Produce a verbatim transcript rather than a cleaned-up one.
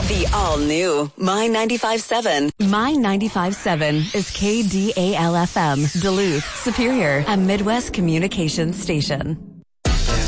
The all-new My ninety-five seven. My ninety-five seven is K D A L F M, Duluth, Superior, a Midwest communications station.